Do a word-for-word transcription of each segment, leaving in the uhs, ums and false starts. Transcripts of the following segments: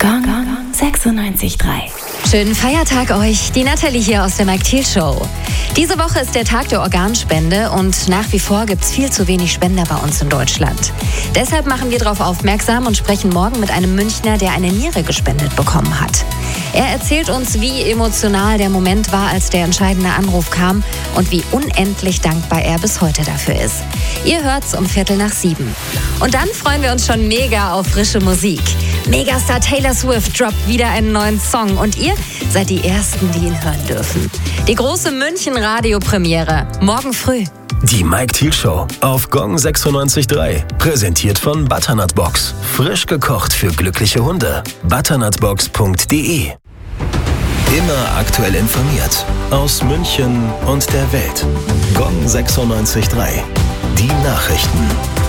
Gong sechsundneunzig Komma drei. Schönen Feiertag euch, die Natalie hier aus der Mike Thiel Show. Diese Woche ist der Tag der Organspende und nach wie vor gibt es viel zu wenig Spender bei uns in Deutschland. Deshalb machen wir darauf aufmerksam und sprechen morgen mit einem Münchner, der eine Niere gespendet bekommen hat. Er erzählt uns, wie emotional der Moment war, als der entscheidende Anruf kam und wie unendlich dankbar er bis heute dafür ist. Ihr hört's um Viertel nach sieben. Und dann freuen wir uns schon mega auf frische Musik. Megastar Taylor Swift droppt wieder einen neuen Song und ihr seid die Ersten, die ihn hören dürfen. Die große München-Radio-Premiere, morgen früh. Die Mike Thiel Show auf Gong sechsundneunzig Komma drei. Präsentiert von Butternut Box. Frisch gekocht für glückliche Hunde. butternutbox punkt de. Immer aktuell informiert. Aus München und der Welt. Gong sechsundneunzig Komma drei. Die Nachrichten.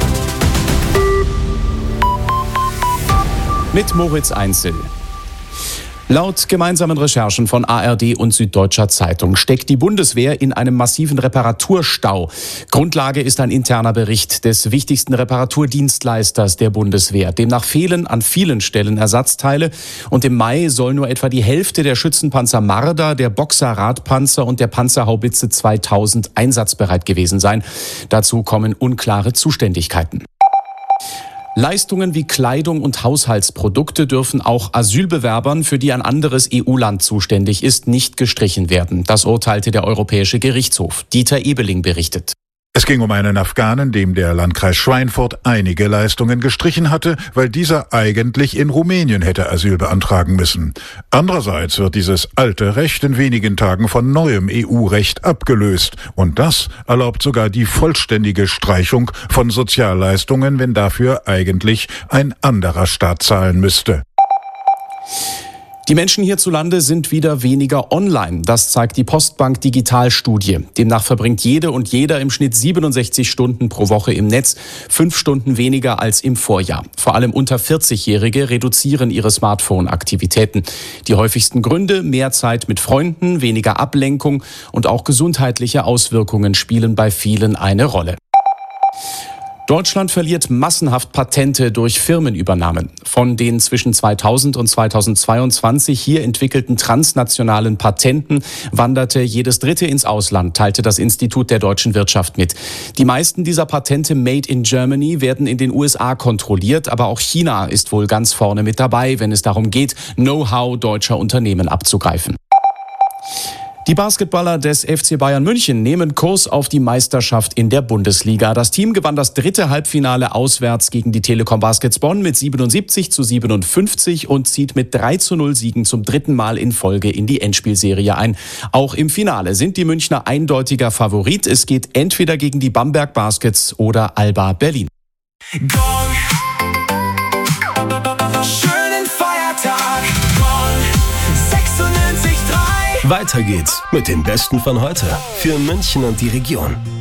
Mit Moritz Einzel. Laut gemeinsamen Recherchen von A R D und Süddeutscher Zeitung steckt die Bundeswehr in einem massiven Reparaturstau. Grundlage ist ein interner Bericht des wichtigsten Reparaturdienstleisters der Bundeswehr. Demnach fehlen an vielen Stellen Ersatzteile und im Mai soll nur etwa die Hälfte der Schützenpanzer Marder, der Boxer Radpanzer und der Panzerhaubitze zweitausend einsatzbereit gewesen sein. Dazu kommen unklare Zuständigkeiten. Leistungen wie Kleidung und Haushaltsprodukte dürfen auch Asylbewerbern, für die ein anderes E U-Land zuständig ist, nicht gestrichen werden. Das urteilte der Europäische Gerichtshof. Dieter Ebeling berichtet. Es ging um einen Afghanen, dem der Landkreis Schweinfurt einige Leistungen gestrichen hatte, weil dieser eigentlich in Rumänien hätte Asyl beantragen müssen. Andererseits wird dieses alte Recht in wenigen Tagen von neuem E U-Recht abgelöst. Und das erlaubt sogar die vollständige Streichung von Sozialleistungen, wenn dafür eigentlich ein anderer Staat zahlen müsste. Die Menschen hierzulande sind wieder weniger online. Das zeigt die Postbank Digitalstudie. Demnach verbringt jede und jeder im Schnitt siebenundsechzig Stunden pro Woche im Netz, fünf Stunden weniger als im Vorjahr. Vor allem unter vierzig-Jährige reduzieren ihre Smartphone-Aktivitäten. Die häufigsten Gründe: mehr Zeit mit Freunden, weniger Ablenkung und auch gesundheitliche Auswirkungen spielen bei vielen eine Rolle. Deutschland verliert massenhaft Patente durch Firmenübernahmen. Von den zwischen zweitausend und zweitausendzweiundzwanzig hier entwickelten transnationalen Patenten wanderte jedes dritte ins Ausland, teilte das Institut der deutschen Wirtschaft mit. Die meisten dieser Patente Made in Germany werden in den U S A kontrolliert, aber auch China ist wohl ganz vorne mit dabei, wenn es darum geht, Know-how deutscher Unternehmen abzugreifen. Die Basketballer des F C Bayern München nehmen Kurs auf die Meisterschaft in der Bundesliga. Das Team gewann das dritte Halbfinale auswärts gegen die Telekom Baskets Bonn mit siebenundsiebzig zu siebenundfünfzig und zieht mit drei zu null Siegen zum dritten Mal in Folge in die Endspielserie ein. Auch im Finale sind die Münchner eindeutiger Favorit. Es geht entweder gegen die Bamberg Baskets oder Alba Berlin. Gong. Schönen Feiertag. Gong sechsundneunzig Komma drei. Weiter geht's mit den Besten von heute für München und die Region.